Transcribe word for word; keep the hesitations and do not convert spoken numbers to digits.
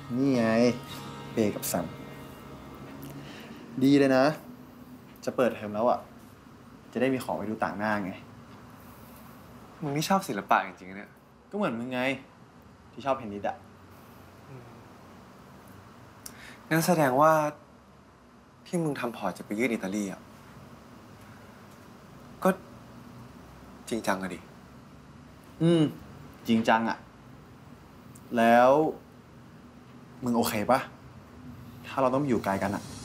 นี่ไงเบกับซันดีเลยนะ จะเปิดเทอมแล้วอ่ะ จะได้มีของไปดูต่างหน้าไงมึงนี่ชอบศิลปะจริงๆเนี่ยก็เหมือนมึงไง ที่ชอบเพนนิสอ่ะงั้นแสดงว่าที่มึงทำพอร์ตจะไปยื่นอิตาลีอ่ะก็จริงจังอะดิอืม จริงจังอ่ะ แล้ว มึงโอเคปะถ้าเราต้องอยู่ไกลกันอ่ะ